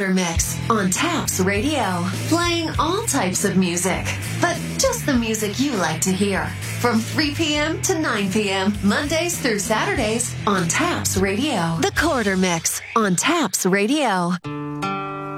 Quarter Mix on Taps Radio. Playing all types of music, but just the music you like to hear. From 3 p.m. to 9 p.m., Mondays through Saturdays on Taps Radio. The Quarter Mix on Taps Radio.